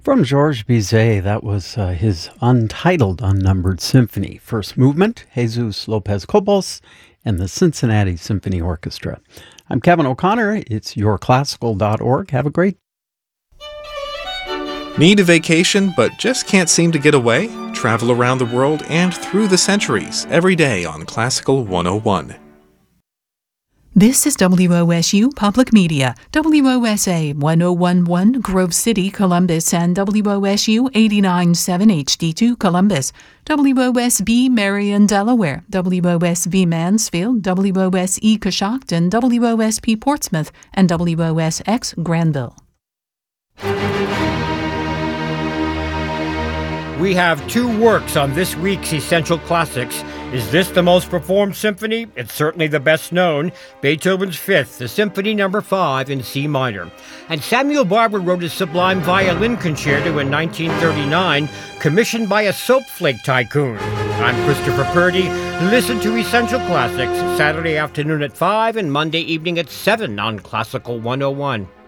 From Georges Bizet, that was his untitled unnumbered symphony. First movement, Jesus Lopez Cobos and the Cincinnati Symphony Orchestra. I'm Kevin O'Connor. It's yourclassical.org. Have a great Need a vacation but just can't seem to get away? Travel around the world and through the centuries every day on Classical 101. This is WOSU Public Media, WOSA 1011 Grove City, Columbus, and WOSU 89.7 HD2 Columbus, WOSB Marion, Delaware, WOSV Mansfield, WOSE Coshocton, WOSP Portsmouth, and WOSX Granville. We have two works on this week's Essential Classics. Is this the most performed symphony? It's certainly the best known, Beethoven's Fifth, the Symphony No. 5 in C minor. And Samuel Barber wrote his sublime violin concerto in 1939, commissioned by a soap flake tycoon. I'm Christopher Purdy. Listen to Essential Classics Saturday afternoon at 5 and Monday evening at 7 on Classical 101.